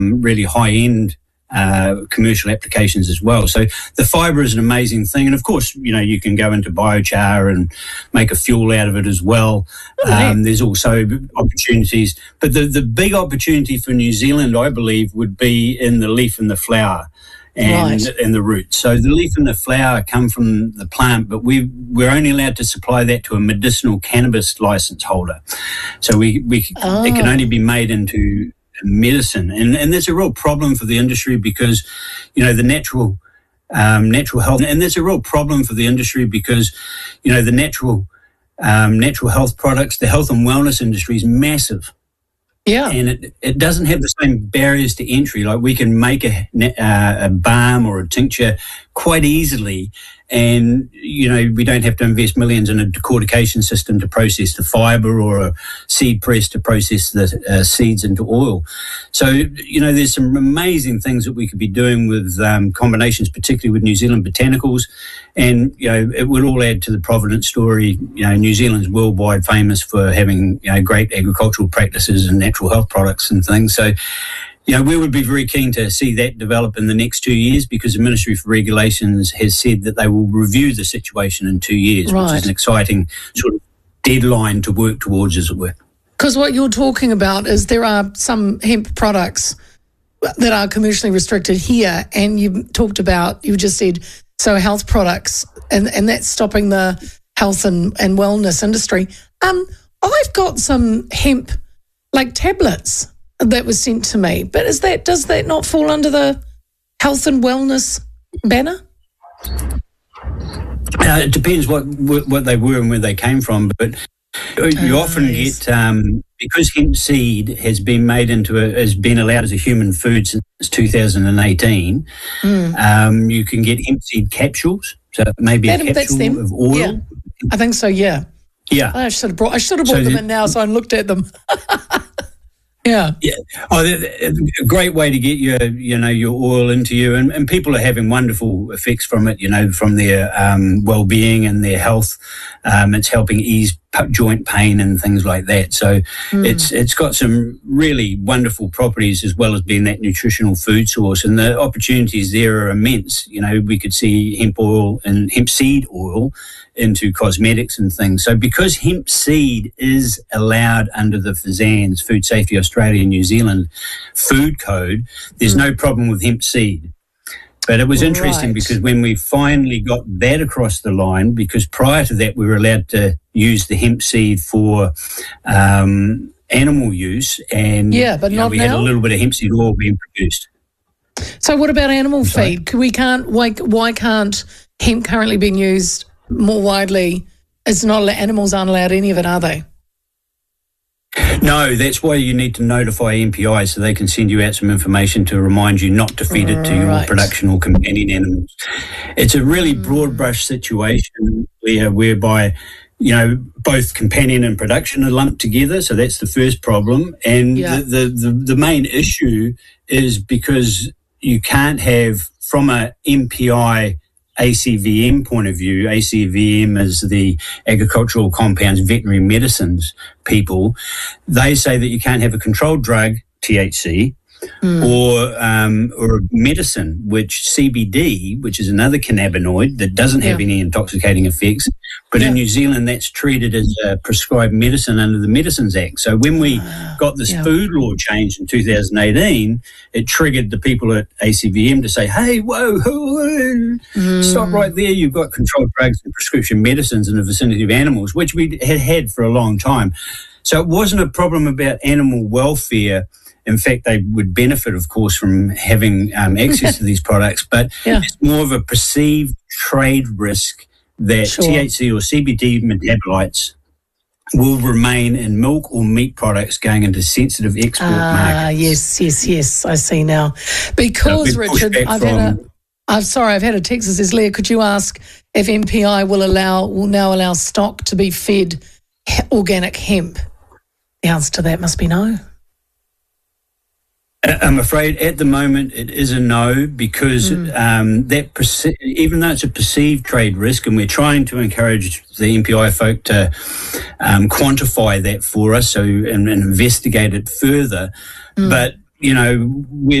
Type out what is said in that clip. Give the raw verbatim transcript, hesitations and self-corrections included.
really high-end uh, commercial applications as well. So the fibre is an amazing thing. And, of course, you know, you can go into biochar and make a fuel out of it as well. Um, there's also opportunities. But the, the big opportunity for New Zealand, I believe, would be in the leaf and the flower. And, right. and the roots. So the leaf and the flower come from the plant, but we, we're only allowed to supply that to a medicinal cannabis license holder. So we, we oh. it can only be made into medicine. And, and there's a real problem for the industry because, you know, the natural um, natural health, and there's a real problem for the industry because, you know, the natural um, natural health products, the health and wellness industry is massive. Yeah, and it, it doesn't have the same barriers to entry. Like we can make a, uh, a balm or a tincture quite easily, and you know we don't have to invest millions in a decortication system to process the fibre or a seed press to process the uh, seeds into oil. So you know there's some amazing things that we could be doing with um, combinations, particularly with New Zealand botanicals, and you know it would all add to the Providence story. You know New Zealand's worldwide famous for having you know great agricultural practices and natural health products and things. So. You know, we would be very keen to see that develop in the next two years because the Ministry for Regulations has said that they will review the situation in two years, right. which is an exciting sort of deadline to work towards, as it were. Because what you're talking about is there are some hemp products that are commercially restricted here, and you talked about, you just said, so health products, and, and that's stopping the health and, and wellness industry. Um, I've got some hemp, like tablets, that was sent to me. But is that does that not fall under the health and wellness banner? Uh, it depends what what they were and where they came from. But you oh, often yes. get um, because hemp seed has been made into a has been allowed as a human food since two thousand eighteen. Mm. Um, you can get hemp seed capsules. So maybe that, a capsule of oil. Yeah. I think so. Yeah. Yeah. I should have brought I should have brought so them in now, so I looked at them. Yeah, yeah. Oh, a great way to get your, you know, your oil into you, and, and people are having wonderful effects from it. You know, from their um, well-being and their health. Um, it's helping ease joint pain and things like that. So mm. it's it's got some really wonderful properties as well as being that nutritional food source, and the opportunities there are immense. You know, we could see hemp oil and hemp seed oil into cosmetics and things. So because hemp seed is allowed under the F S A N S, Food Safety Australia New Zealand food code, there's mm. no problem with hemp seed. But it was interesting right. because when we finally got that across the line, because prior to that we were allowed to use the hemp seed for um, animal use, and yeah, but you not know, we now? had a little bit of hemp seed oil being produced. So what about animal Sorry? feed? We can't. Why, why can't hemp currently being used more widely? It's not. Animals aren't allowed any of it, are they? No, that's why you need to notify M P I so they can send you out some information to remind you not to feed it to your right. production or companion animals. It's a really mm. broad brush situation where, whereby, you know, both companion and production are lumped together. So that's the first problem. And yeah. the, the, the, the main issue is because you can't have, from a M P I A C V M point of view, A C V M is the Agricultural Compounds Veterinary Medicines people, they say that you can't have a controlled drug, T H C, mm. or um, or a medicine, which C B D, which is another cannabinoid that doesn't have yeah. any intoxicating effects, but yeah. in New Zealand that's treated as a prescribed medicine under the Medicines Act. So when we uh, got this yeah. food law changed in two thousand eighteen, it triggered the people at A C V M to say, hey, whoa, whoa, mm. stop right there. You've got controlled drugs and prescription medicines in the vicinity of animals, which we had had for a long time. So it wasn't a problem about animal welfare. In fact, they would benefit, of course, from having um, access to these products, but yeah. it's more of a perceived trade risk that sure. T H C or C B D metabolites will remain in milk or meat products going into sensitive export ah, markets. Ah, yes, yes, yes, I see now. Because, so Richard, I've had a, I'm sorry, I've had a text that says, Leah, could you ask if M P I will allow will now allow stock to be fed organic hemp? The answer to that must be no. I'm afraid at the moment it is a no because mm. um, that perce- even though it's a perceived trade risk, and we're trying to encourage the M P I folk to um, quantify that for us so and, and investigate it further, mm. but you know, with